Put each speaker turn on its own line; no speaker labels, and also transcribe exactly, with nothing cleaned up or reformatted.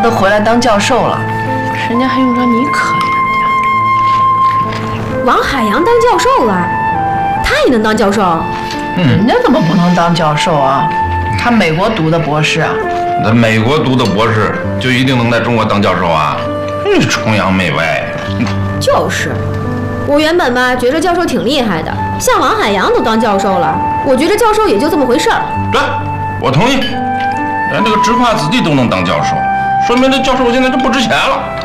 都回来当教授了，人家还用着你可怜
呀？王海洋当教授了，他也能当教授？
嗯，人家怎么不能当教授啊？他美国读的博士啊。
在美国读的博士就一定能在中国当教授啊？你崇洋媚外。
就是，我原本吧觉得教授挺厉害的，像王海洋都当教授了，我觉得教授也就这么回事儿。
对，我同意。连这个直跨子弟都能当教授，说明这教授现在就不值钱了。